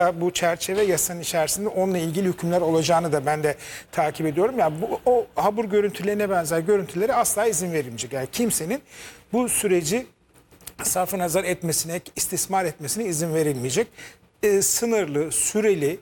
bu çerçeve yasanın içerisinde onunla ilgili hükümler olacağını da ben de takip ediyorum. Yani o habur görüntülerine benzer görüntülere asla izin verilmeyecek. Yani kimsenin bu süreci sarf nazar etmesine, istismar etmesine izin verilmeyecek. Sınırlı, süreli